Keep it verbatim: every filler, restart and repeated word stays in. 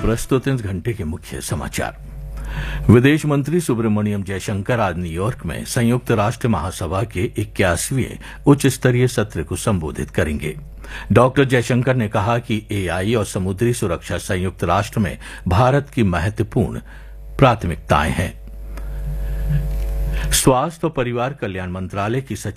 प्रस्तुत इस घंटे के मुख्य समाचार। विदेश मंत्री सुब्रमण्यम जयशंकर आज न्यूयॉर्क में संयुक्त राष्ट्र महासभा के इक्यासीवें उच्च स्तरीय सत्र को संबोधित करेंगे। डॉक्टर जयशंकर ने कहा कि एआई और समुद्री सुरक्षा संयुक्त राष्ट्र में भारत की महत्वपूर्ण प्राथमिकताएं हैं। स्वास्थ्य और परिवार कल्याण मंत्रालय की सचिव